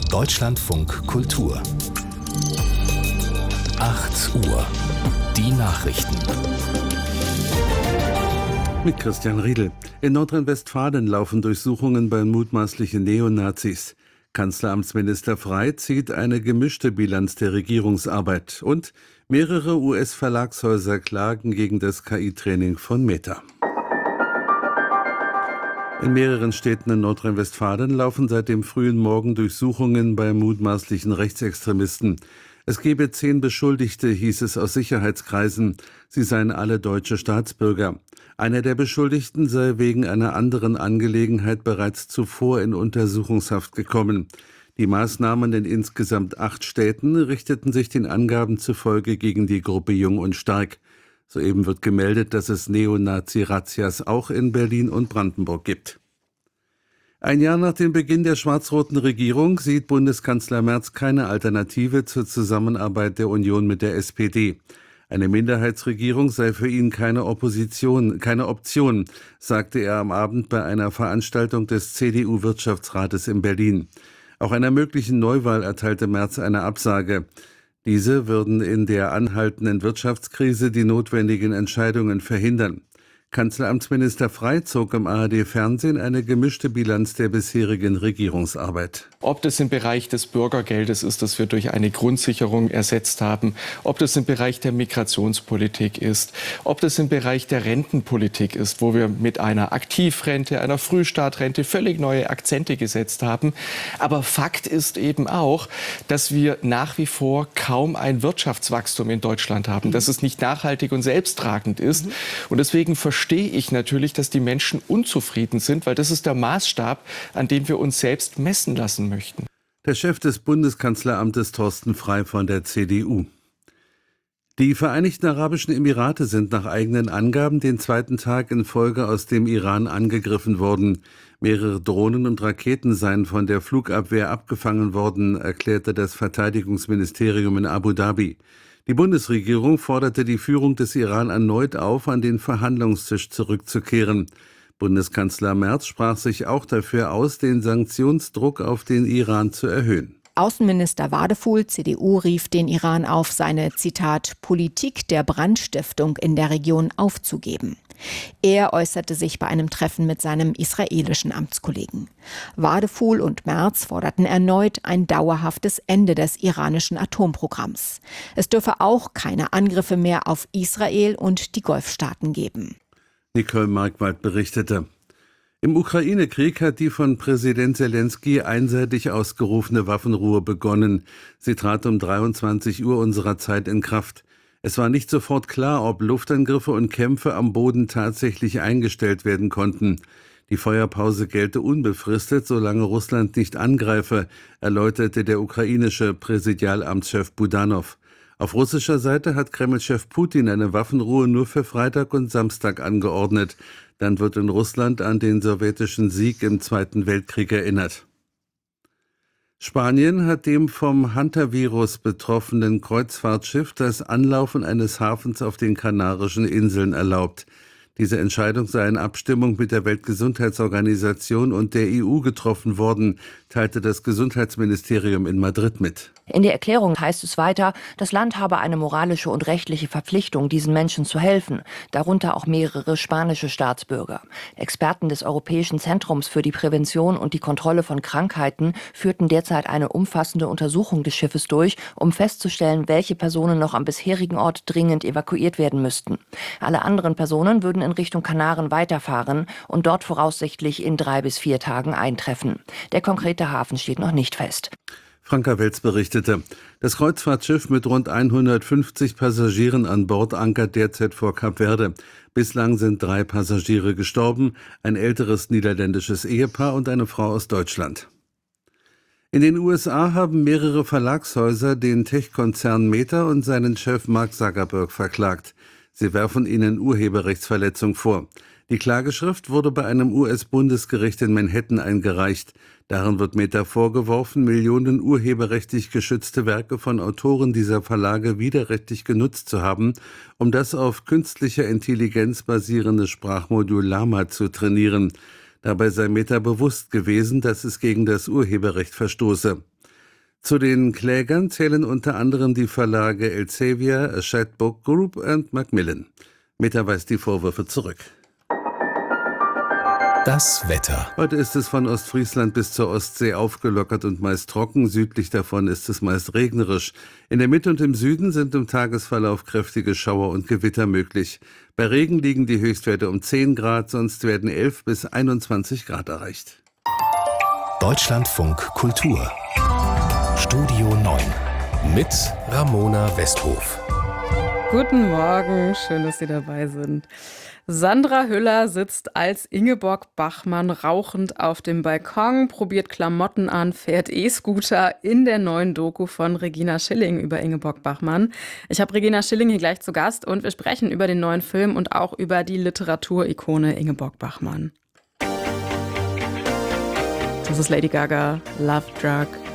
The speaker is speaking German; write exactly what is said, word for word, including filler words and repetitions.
Deutschlandfunk Kultur. acht Uhr. Die Nachrichten. Mit Christian Riedel. In Nordrhein-Westfalen laufen Durchsuchungen bei mutmaßlichen Neonazis. Kanzleramtsminister Frey zieht eine gemischte Bilanz der Regierungsarbeit. Und mehrere U S-Verlagshäuser klagen gegen das K I-Training von Meta. In mehreren Städten in Nordrhein-Westfalen laufen seit dem frühen Morgen Durchsuchungen bei mutmaßlichen Rechtsextremisten. Es gebe zehn Beschuldigte, hieß es aus Sicherheitskreisen. Sie seien alle deutsche Staatsbürger. Einer der Beschuldigten sei wegen einer anderen Angelegenheit bereits zuvor in Untersuchungshaft gekommen. Die Maßnahmen in insgesamt acht Städten richteten sich den Angaben zufolge gegen die Gruppe Jung und Stark. Soeben wird gemeldet, dass es Neonazi-Razzias auch in Berlin und Brandenburg gibt. Ein Jahr nach dem Beginn der schwarz-roten Regierung sieht Bundeskanzler Merz keine Alternative zur Zusammenarbeit der Union mit der S P D. Eine Minderheitsregierung sei für ihn keine Opposition, keine Option, sagte er am Abend bei einer Veranstaltung des C D U-Wirtschaftsrates in Berlin. Auch einer möglichen Neuwahl erteilte Merz eine Absage. Diese würden in der anhaltenden Wirtschaftskrise die notwendigen Entscheidungen verhindern. Kanzleramtsminister Frey zog im A R D-Fernsehen eine gemischte Bilanz der bisherigen Regierungsarbeit. Ob das im Bereich des Bürgergeldes ist, das wir durch eine Grundsicherung ersetzt haben, ob das im Bereich der Migrationspolitik ist, ob das im Bereich der Rentenpolitik ist, wo wir mit einer Aktivrente, einer Frühstartrente völlig neue Akzente gesetzt haben. Aber Fakt ist eben auch, dass wir nach wie vor kaum ein Wirtschaftswachstum in Deutschland haben, dass es nicht nachhaltig und selbsttragend ist. Mhm. Und deswegen verstehe ich natürlich, dass die Menschen unzufrieden sind, weil das ist der Maßstab, an dem wir uns selbst messen lassen möchten. Der Chef des Bundeskanzleramtes Thorsten Frey von der C D U. Die Vereinigten Arabischen Emirate sind nach eigenen Angaben den zweiten Tag in Folge aus dem Iran angegriffen worden. Mehrere Drohnen und Raketen seien von der Flugabwehr abgefangen worden, erklärte das Verteidigungsministerium in Abu Dhabi. Die Bundesregierung forderte die Führung des Iran erneut auf, an den Verhandlungstisch zurückzukehren. Bundeskanzler Merz sprach sich auch dafür aus, den Sanktionsdruck auf den Iran zu erhöhen. Außenminister Wadefuhl, C D U, rief den Iran auf, seine, Zitat, Politik der Brandstiftung in der Region aufzugeben. Er äußerte sich bei einem Treffen mit seinem israelischen Amtskollegen. Wadefuhl und Merz forderten erneut ein dauerhaftes Ende des iranischen Atomprogramms. Es dürfe auch keine Angriffe mehr auf Israel und die Golfstaaten geben. Nicole Markwald berichtete. Im Ukraine-Krieg hat die von Präsident Zelensky einseitig ausgerufene Waffenruhe begonnen. Sie trat um dreiundzwanzig Uhr unserer Zeit in Kraft. Es war nicht sofort klar, ob Luftangriffe und Kämpfe am Boden tatsächlich eingestellt werden konnten. Die Feuerpause gelte unbefristet, solange Russland nicht angreife, erläuterte der ukrainische Präsidialamtschef Budanov. Auf russischer Seite hat Kreml-Chef Putin eine Waffenruhe nur für Freitag und Samstag angeordnet. Dann wird in Russland an den sowjetischen Sieg im Zweiten Weltkrieg erinnert. Spanien hat dem vom Hantavirus betroffenen Kreuzfahrtschiff das Anlaufen eines Hafens auf den Kanarischen Inseln erlaubt. Diese Entscheidung sei in Abstimmung mit der Weltgesundheitsorganisation und der E U getroffen worden, teilte das Gesundheitsministerium in Madrid mit. In der Erklärung heißt es weiter, das Land habe eine moralische und rechtliche Verpflichtung, diesen Menschen zu helfen, darunter auch mehrere spanische Staatsbürger. Experten des Europäischen Zentrums für die Prävention und die Kontrolle von Krankheiten führten derzeit eine umfassende Untersuchung des Schiffes durch, um festzustellen, welche Personen noch am bisherigen Ort dringend evakuiert werden müssten. Alle anderen Personen würden in Richtung Kanaren weiterfahren und dort voraussichtlich in drei bis vier Tagen eintreffen. Der konkrete Hafen steht noch nicht fest. Franka Welz berichtete, das Kreuzfahrtschiff mit rund hundertfünfzig Passagieren an Bord ankert derzeit vor Kap Verde. Bislang sind drei Passagiere gestorben, ein älteres niederländisches Ehepaar und eine Frau aus Deutschland. In den U S A haben mehrere Verlagshäuser den Tech-Konzern Meta und seinen Chef Mark Zuckerberg verklagt. Sie werfen ihnen Urheberrechtsverletzung vor. Die Klageschrift wurde bei einem U S-Bundesgericht in Manhattan eingereicht. Darin wird Meta vorgeworfen, Millionen urheberrechtlich geschützte Werke von Autoren dieser Verlage widerrechtlich genutzt zu haben, um das auf künstlicher Intelligenz basierende Sprachmodul Llama zu trainieren. Dabei sei Meta bewusst gewesen, dass es gegen das Urheberrecht verstoße. Zu den Klägern zählen unter anderem die Verlage Elsevier, Hachette Book Group und Macmillan. Meta weist die Vorwürfe zurück. Das Wetter. Heute ist es von Ostfriesland bis zur Ostsee aufgelockert und meist trocken. Südlich davon ist es meist regnerisch. In der Mitte und im Süden sind im Tagesverlauf kräftige Schauer und Gewitter möglich. Bei Regen liegen die Höchstwerte um zehn Grad, sonst werden elf bis einundzwanzig Grad erreicht. Deutschlandfunk Kultur. Studio neun mit Ramona Westhof. Guten Morgen, schön, dass Sie dabei sind. Sandra Hüller sitzt als Ingeborg Bachmann rauchend auf dem Balkon, probiert Klamotten an, fährt E-Scooter in der neuen Doku von Regina Schilling über Ingeborg Bachmann. Ich habe Regina Schilling hier gleich zu Gast und wir sprechen über den neuen Film und auch über die Literaturikone Ingeborg Bachmann. Das ist Lady Gaga, Love Drug.